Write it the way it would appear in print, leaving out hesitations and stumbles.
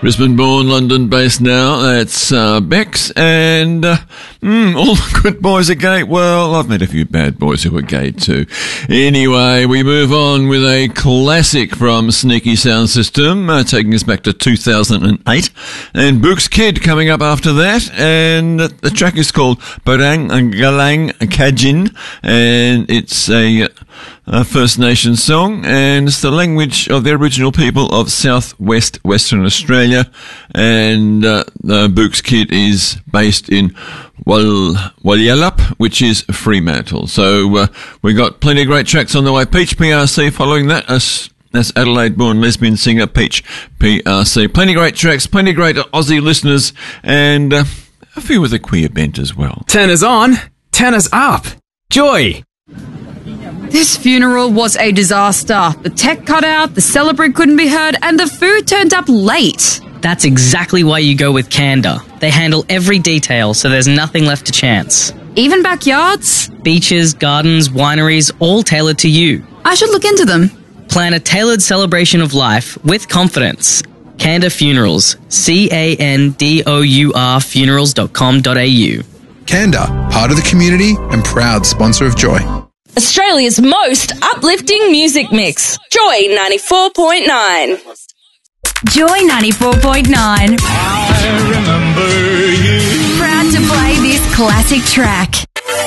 Brisbane-born, London-based now. That's Bex, and all the good boys are gay. Well, I've met a few bad boys who are gay too. Anyway, we move on with a classic from Sneaky Sound System, taking us back to 2008, and Book's Kid coming up after that, and the track is called Barang Galang Kajin, and it's a First Nation song, and it's the language of the Aboriginal people of southwest Western Australia, and Book's Kid is based in Walyalup, which is Fremantle. So we got plenty of great tracks on the way. Peach PRC following that. That's Adelaide-born lesbian singer Peach PRC. Plenty of great tracks, plenty of great Aussie listeners, and a few with a queer bent as well. Turners on, turners up. Joy. This funeral was a disaster. The tech cut out, the celebrant couldn't be heard, and the food turned up late. That's exactly why you go with Canada. They handle every detail, so there's nothing left to chance. Even backyards? Beaches, gardens, wineries, all tailored to you. I should look into them. Plan a tailored celebration of life with confidence. Canada Funerals. CANDOUR funerals.com.au. Canada, part of the community and proud sponsor of Joy. Australia's most uplifting music mix. Joy 94.9. Joy 94.9. I remember you. Proud to play this classic track.